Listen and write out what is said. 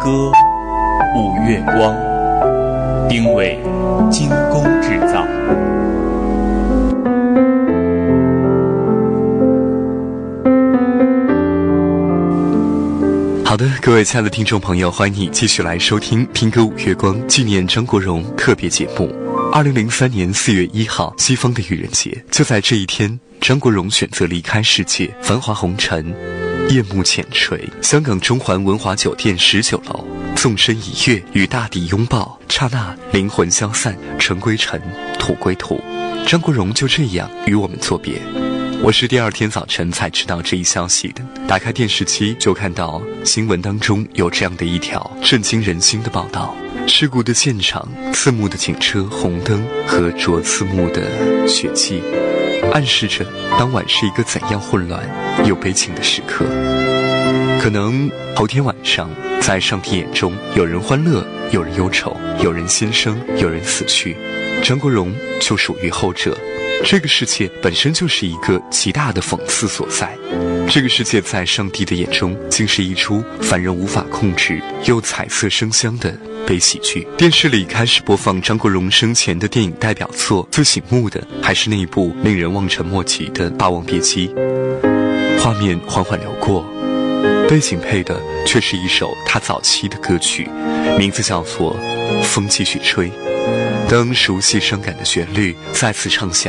歌，舞月光，定为精工制造。 好的，各位亲爱的听众朋友，欢迎你继续来收听听歌舞月光纪念张国荣特别节目。2003年4月1号，西方的愚人节，就在这一天，张国荣选择离开世界，繁华红尘，夜幕浅垂，香港中环文华酒店19楼，纵身一跃，与大地拥抱，刹那灵魂消散，尘归尘，土归土，张国荣就这样与我们作别。我是第二天早晨才知道这一消息的，打开电视机就看到新闻当中有这样的一条震惊人心的报道：事故的现场，刺目的警车、红灯和着刺目的血迹，暗示着当晚是一个怎样混乱又悲情的时刻。可能头天晚上，在上帝眼中，有人欢乐，有人忧愁，有人新生，有人死去，张国荣就属于后者。这个世界本身就是一个极大的讽刺所在，这个世界在上帝的眼中竟是一出凡人无法控制又彩色生香的悲喜剧。电视里开始播放张国荣生前的电影代表作，最醒目的还是那一部令人望尘莫及的《霸王别姬》。画面缓缓流过，背景配的却是一首他早期的歌曲，名字叫做《风继续吹》。当熟悉伤感的旋律再次唱响，